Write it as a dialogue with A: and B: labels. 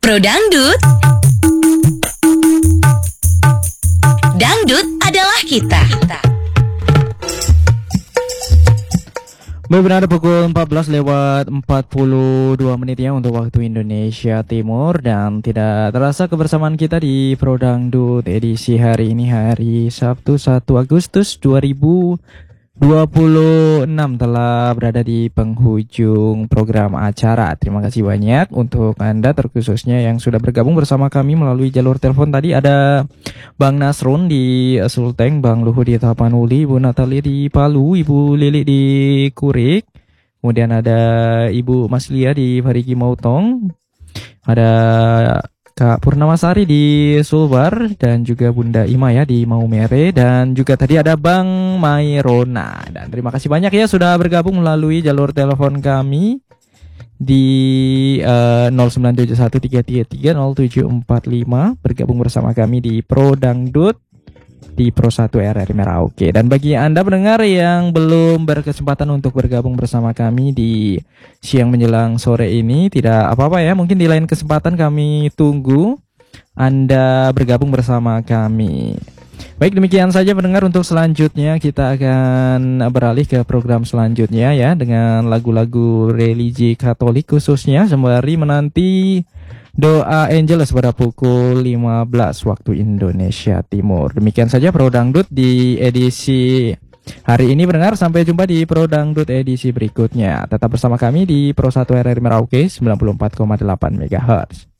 A: Pro Dangdut. Dangdut adalah kita.
B: Benar pukul 14:42 menit ya untuk waktu Indonesia Timur. Dan tidak terasa kebersamaan kita di Pro Dangdut edisi hari ini, hari Sabtu 1 Agustus 2026 telah berada di penghujung program acara. Terima kasih banyak untuk Anda terkhususnya yang sudah bergabung bersama kami melalui jalur telepon. Tadi ada Bang Nasrun di Sulteng, Bang Luhut di Tapanuli, Ibu Natalia di Palu, Ibu Lili di Kurik, kemudian ada Ibu Maslia di Parigi Mautong, ada Kak Purnamasari di Sulbar, dan juga Bunda Ima ya di Maumere, dan juga tadi ada Bang Mairona. Dan terima kasih banyak ya sudah bergabung melalui jalur telepon kami di 097133300745, bergabung bersama kami di Pro Dangdut di Pro 1 RRI Merauke. Dan bagi Anda pendengar yang belum berkesempatan untuk bergabung bersama kami di siang menjelang sore ini, tidak apa-apa ya, mungkin di lain kesempatan kami tunggu Anda bergabung bersama kami. Baik, demikian saja pendengar, untuk selanjutnya kita akan beralih ke program selanjutnya ya, dengan lagu-lagu religi Katolik khususnya, sembari menanti doa Angelus pada pukul 15 waktu Indonesia Timur. Demikian saja Pro Dangdut di edisi hari ini pendengar. Sampai jumpa di Pro Dangdut edisi berikutnya. Tetap bersama kami di Pro 1 RRI Merauke 94,8 MHz.